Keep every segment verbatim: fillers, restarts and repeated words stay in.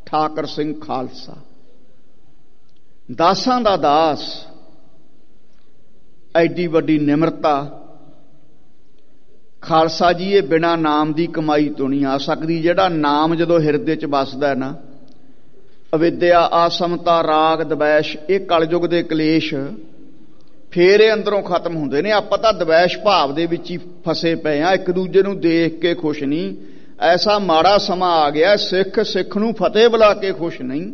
ਠਾਕਰ ਸਿੰਘ ਖਾਲਸਾ, ਦਾਸਾਂ ਦਾ ਦਾਸ। ਐਡੀ ਵੱਡੀ ਨਿਮਰਤਾ ਖਾਲਸਾ ਜੀ, ਇਹ ਬਿਨਾਂ ਨਾਮ ਦੀ ਕਮਾਈ ਤੋਂ ਨਹੀਂ ਆ ਸਕਦੀ। ਜਿਹੜਾ ਨਾਮ ਜਦੋਂ ਹਿਰਦੇ 'ਚ ਵੱਸਦਾ ਨਾ, ਅਵਿਦਿਆ, ਆਸਮਤਾ, ਰਾਗ, ਦਵੈਸ਼, ਇਹ ਕਲਯੁਗ ਦੇ ਕਲੇਸ਼ ਫੇਰ ਇਹ ਅੰਦਰੋਂ ਖਤਮ ਹੁੰਦੇ ਨੇ। ਆਪਾਂ ਤਾਂ ਦਵੈਸ਼ ਭਾਵ ਦੇ ਵਿੱਚ ਹੀ ਫਸੇ ਪਏ ਆ, ਇੱਕ ਦੂਜੇ ਨੂੰ ਦੇਖ ਕੇ ਖੁਸ਼ ਨਹੀਂ। ਐਸਾ ਮਾੜਾ ਸਮਾਂ ਆ ਗਿਆ, ਸਿੱਖ ਸਿੱਖ ਨੂੰ ਫਤਿਹ ਬੁਲਾ ਕੇ ਖੁਸ਼ ਨਹੀਂ।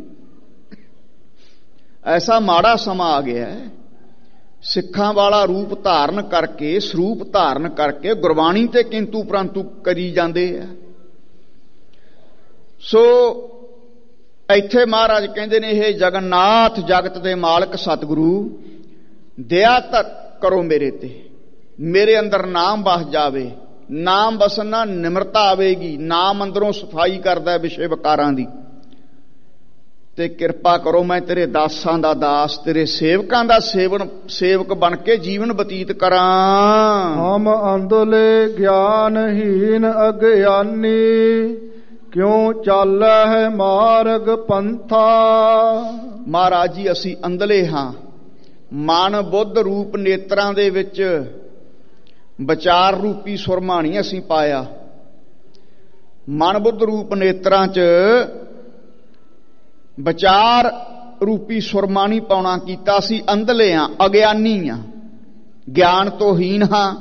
ਐਸਾ ਮਾੜਾ ਸਮਾਂ ਆ ਗਿਆ, ਸਿੱਖਾਂ ਵਾਲਾ ਰੂਪ ਧਾਰਨ ਕਰਕੇ, ਸਰੂਪ ਧਾਰਨ ਕਰਕੇ ਗੁਰਬਾਣੀ ਤੇ ਕਿੰਤੂ ਪ੍ਰੰਤੂ ਕਰੀ ਜਾਂਦੇ ਆ। ਸੋ ਇੱਥੇ ਮਹਾਰਾਜ ਕਹਿੰਦੇ ਨੇ, ਇਹ ਜਗਨਨਾਥ ਜਗਤ ਦੇ ਮਾਲਕ ਸਤਿਗੁਰੂ, ਦਇਆ ਤੱਕ ਕਰੋ ਮੇਰੇ ਤੇ, ਮੇਰੇ ਅੰਦਰ ਨਾਮ ਵਸ ਜਾਵੇ। ਨਾਮ ਵਸਣ ਨਾਲ ਨਿਮਰਤਾ ਆਵੇਗੀ। ਨਾਮ ਅੰਦਰੋਂ ਸਫਾਈ ਕਰਦਾ ਵਿਸ਼ੇ ਵਿਕਾਰਾਂ ਦੀ। ਤੇ ਕਿਰਪਾ ਕਰੋ ਮੈਂ ਤੇਰੇ ਦਾਸਾਂ ਦਾ ਦਾਸ, ਤੇਰੇ ਸੇਵਕਾਂ ਦਾ ਸੇਵਨ ਸੇਵਕ ਬਣ ਕੇ ਜੀਵਨ ਬਤੀਤ ਕਰਾਂ। ਹਮ ਅੰਧਲੇ ਗਿਆਨਹੀਨ ਅਗਿਆਨੀ, ਕਿਉਂ ਚੱਲੈ ਹੈ ਮਾਰਗ ਪੰਥਾ। ਮਹਾਰਾਜ ਜੀ, ਅਸੀਂ ਅੰਧਲੇ ਹਾਂ। ਮਨ ਬੁੱਧ ਰੂਪ ਨੇਤਰਾਂ ਦੇ ਵਿੱਚ ਵਿਚਾਰ ਰੂਪੀ ਸੁਰਮਾ ਨਹੀਂ ਅਸੀਂ ਪਾਇਆ। ਮਨ ਬੁੱਧ ਰੂਪ ਨੇਤਰਾਂ 'ਚ ਵਿਚਾਰ ਰੂਪੀ ਸੁਰਮਾ ਨਹੀਂ ਪਾਉਣਾ ਕੀਤਾ। ਅਸੀਂ ਅੰਧਲੇ ਹਾਂ, ਅਗਿਆਨੀ ਹਾਂ, ਗਿਆਨ ਤੋਂ ਹੀਨ ਹਾਂ।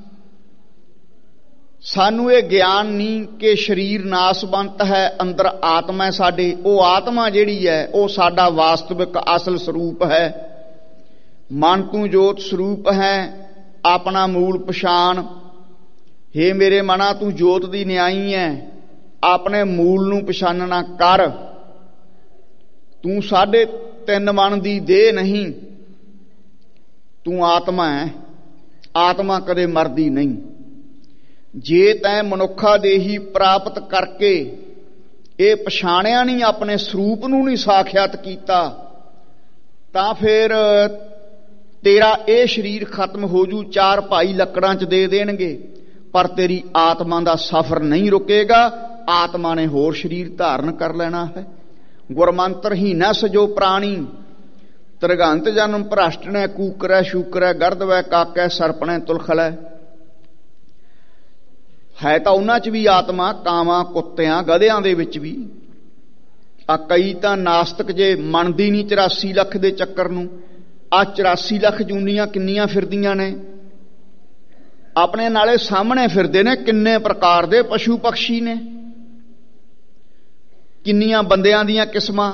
ਸਾਨੂੰ ਇਹ ਗਿਆਨ ਨਹੀਂ ਕਿ ਸਰੀਰ ਨਾਸਵੰਤ ਹੈ, ਅੰਦਰ ਆਤਮਾ ਹੈ ਸਾਡੇ। ਉਹ ਆਤਮਾ ਜਿਹੜੀ ਹੈ ਉਹ ਸਾਡਾ ਵਾਸਤਵਿਕ ਅਸਲ ਸਰੂਪ ਹੈ। ਮਨ ਤੂੰ ਜੋਤ ਸਰੂਪ ਹੈ, ਆਪਣਾ ਮੂਲ ਪਛਾਣ। ਹੇ ਮੇਰੇ ਮਨਾ, ਤੂੰ ਜੋਤ ਦੀ ਨਿਆਈ ਹੈ, ਆਪਣੇ ਮੂਲ ਨੂੰ ਪਛਾਨਣਾ ਕਰ। ਤੂੰ ਸਾਢੇ ਤਿੰਨ ਮਨ ਦੀ ਦੇਹ ਨਹੀਂ, ਤੂੰ ਆਤਮਾ ਹੈ। ਆਤਮਾ ਕਦੇ ਮਰਦੀ ਨਹੀਂ। ਜੇ ਤੈਂ ਮਨੁੱਖਾ ਦੇਹੀ ਪ੍ਰਾਪਤ ਕਰਕੇ ਇਹ ਪਛਾਣਿਆ ਨਹੀਂ, ਆਪਣੇ ਸਰੂਪ ਨੂੰ ਨਹੀਂ ਸਾਖਿਆਤ ਕੀਤਾ, ਤਾਂ ਫਿਰ ਤੇਰਾ ਇਹ ਸਰੀਰ ਖਤਮ ਹੋ ਜੂ। ਚਾਰ ਭਾਈ ਲੱਕੜਾਂ 'ਚ ਦੇ ਦੇਣਗੇ, ਪਰ ਤੇਰੀ ਆਤਮਾ ਦਾ ਸਫ਼ਰ ਨਹੀਂ ਰੁਕੇਗਾ। ਆਤਮਾ ਨੇ ਹੋਰ ਸਰੀਰ ਧਾਰਨ ਕਰ ਲੈਣਾ ਹੈ। ਗੁਰਮੰਤਰ ਹੀ ਨ ਸਜੋ ਪ੍ਰਾਣੀ, ਤ੍ਰਿਗੰਤ ਜਨਮ ਭ੍ਰਸ਼ਟਣੈ, ਕੂਕਰੈ ਸ਼ੂਕਰੈ, ਗਰਦਵੈ ਕਾਕੈ, ਸਰਪਣੈ ਤੁਲਖਲੈ। ਹੈ ਤਾਂ ਉਹਨਾਂ 'ਚ ਵੀ ਆਤਮਾ, ਕਾਵਾਂ, ਕੁੱਤਿਆਂ, ਗਧਿਆਂ ਦੇ ਵਿੱਚ ਵੀ। ਆ ਕਈ ਤਾਂ ਨਾਸਤਕ ਜੇ ਮੰਨਦੀ ਨਹੀਂ ਚੁਰਾਸੀ ਲੱਖ ਦੇ ਚੱਕਰ ਨੂੰ। ਆ ਚੁਰਾਸੀ ਲੱਖ ਜੂਨੀਆਂ ਕਿੰਨੀਆਂ ਫਿਰਦੀਆਂ ਨੇ, ਆਪਣੇ ਨਾਲੇ ਸਾਹਮਣੇ ਫਿਰਦੇ ਨੇ। ਕਿੰਨੇ ਪ੍ਰਕਾਰ ਦੇ ਪਸ਼ੂ ਪਕਸ਼ੀ ਨੇ, ਕਿੰਨੀਆਂ ਬੰਦਿਆਂ ਦੀਆਂ ਕਿਸਮਾਂ।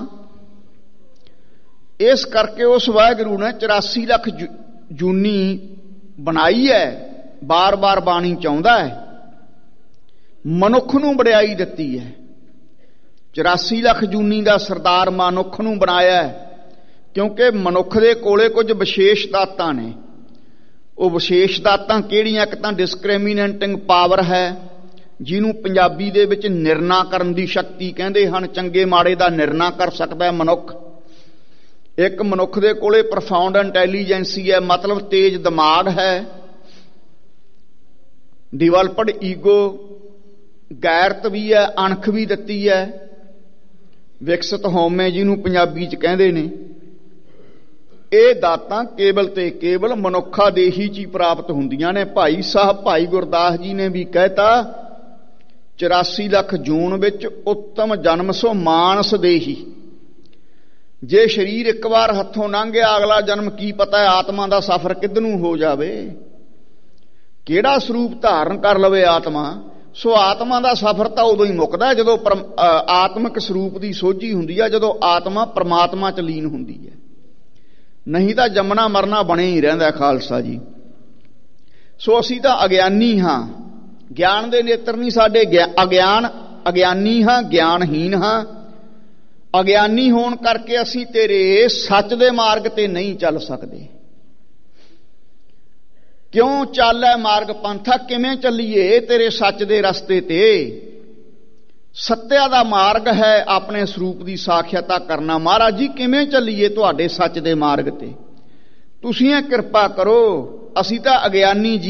ਇਸ ਕਰਕੇ ਉਸ ਵਾਹਿਗੁਰੂ ਨੇ ਚੁਰਾਸੀ ਲੱਖ ਜੂਨੀ ਬਣਾਈ ਹੈ। ਬਾਰ ਬਾਰ ਬਾਣੀ ਚਾਹੁੰਦਾ ਹੈ, ਮਨੁੱਖ ਨੂੰ ਵਡਿਆਈ ਦਿੱਤੀ ਹੈ। ਚੁਰਾਸੀ ਲੱਖ ਜੂਨੀ ਦਾ ਸਰਦਾਰ ਮਨੁੱਖ ਨੂੰ ਬਣਾਇਆ ਹੈ, ਕਿਉਂਕਿ ਮਨੁੱਖ ਦੇ ਕੋਲੇ ਕੁਝ ਵਿਸ਼ੇਸ਼ ਦਾਤਾਂ ਨੇ। ਉਹ ਵਿਸ਼ੇਸ਼ ਦਾਤਾਂ ਕਿਹੜੀਆਂ? ਇੱਕ ਤਾਂ ਡਿਸਕ੍ਰਿਮੀਨੇਟਿੰਗ ਪਾਵਰ ਹੈ, ਜਿਹਨੂੰ ਪੰਜਾਬੀ ਦੇ ਵਿੱਚ ਨਿਰਣਾ ਕਰਨ ਦੀ ਸ਼ਕਤੀ ਕਹਿੰਦੇ ਹਨ। ਚੰਗੇ ਮਾੜੇ ਦਾ ਨਿਰਣਾ ਕਰ ਸਕਦਾ ਹੈ ਮਨੁੱਖ। ਇੱਕ ਮਨੁੱਖ ਦੇ ਕੋਲੇ ਪ੍ਰੋਫਾਉਂਡ ਇੰਟੈਲੀਜੈਂਸੀ ਹੈ, ਮਤਲਬ ਤੇਜ਼ ਦਿਮਾਗ ਹੈ। ਡਿਵੈਲਪਡ ਈਗੋ, ਗੈਰਤ ਵੀ ਹੈ, ਅਣਖ ਵੀ ਦਿੱਤੀ ਹੈ। ਵਿਕਸਿਤ ਹਉਮੈ ਜਿਹਨੂੰ ਪੰਜਾਬੀ 'ਚ ਕਹਿੰਦੇ ਨੇ। ਇਹ ਦਾਤਾਂ ਕੇਵਲ ਤੇ ਕੇਵਲ ਮਨੁੱਖਾ ਦੇਹੀ 'ਚ ਹੀ ਪ੍ਰਾਪਤ ਹੁੰਦੀਆਂ ਨੇ। ਭਾਈ ਸਾਹਿਬ ਭਾਈ ਗੁਰਦਾਸ ਜੀ ਨੇ ਵੀ ਕਹਿਤਾ, ਚੁਰਾਸੀ ਲੱਖ ਜੂਨ ਵਿੱਚ ਉੱਤਮ ਜਨਮ ਸੋ ਮਾਨਸ ਦੇਹੀ। ਜੇ ਸਰੀਰ ਇੱਕ ਵਾਰ ਹੱਥੋਂ ਲੰਘ ਗਿਆ, ਅਗਲਾ ਜਨਮ ਕੀ ਪਤਾ ਹੈ ਆਤਮਾ ਦਾ ਸਫ਼ਰ ਕਿੱਧਰ ਨੂੰ ਹੋ ਜਾਵੇ, ਕਿਹੜਾ ਸਰੂਪ ਧਾਰਨ ਕਰ ਲਵੇ ਆਤਮਾ। ਸੋ ਆਤਮਾ ਦਾ ਸਫ਼ਰ ਤਾਂ ਉਦੋਂ ਹੀ ਮੁੱਕਦਾ ਜਦੋਂ ਆਤਮਿਕ ਸਰੂਪ ਦੀ ਸੋਝੀ ਹੁੰਦੀ ਹੈ, ਜਦੋਂ ਆਤਮਾ ਪਰਮਾਤਮਾ 'ਚ ਲੀਨ ਹੁੰਦੀ ਹੈ। ਨਹੀਂ ਤਾਂ ਜੰਮਣਾ ਮਰਨਾ ਬਣੇ ਹੀ ਰਹਿੰਦਾ ਖਾਲਸਾ ਜੀ। ਸੋ ਅਸੀਂ ਤਾਂ ਅਗਿਆਨੀ ਹਾਂ, ਗਿਆਨ ਦੇ ਨੇਤਰ ਨਹੀਂ ਸਾਡੇ। ਅਗਿਆਨ ਅਗਿਆਨੀ ਹਾਂ, ਗਿਆਨਹੀਨ ਹਾਂ। ਅਗਿਆਨੀ ਹੋਣ ਕਰਕੇ ਅਸੀਂ ਤੇਰੇ ਸੱਚ ਦੇ ਮਾਰਗ ਤੇ ਨਹੀਂ ਚੱਲ ਸਕਦੇ। ਕਿਉਂ ਚੱਲੈ ਮਾਰਗ ਪੰਥਾ, ਕਿਵੇਂ ਚੱਲੀਏ ਤੇਰੇ ਸੱਚ ਦੇ ਰਸਤੇ ਤੇ? ਸੱਤਿਆ ਦਾ ਮਾਰਗ ਹੈ ਆਪਣੇ ਸਰੂਪ ਦੀ ਸਾਖਿਆਤਾ ਕਰਨਾ। ਮਹਾਰਾਜ ਜੀ ਕਿਵੇਂ ਚੱਲੀਏ ਤੁਹਾਡੇ ਸੱਚ ਦੇ ਮਾਰਗ ਤੇ? ਤੁਸੀਂ ਇਹ ਕਿਰਪਾ ਕਰੋ, ਅਸੀਂ ਤਾਂ ਅਗਿਆਨੀ ਜੀ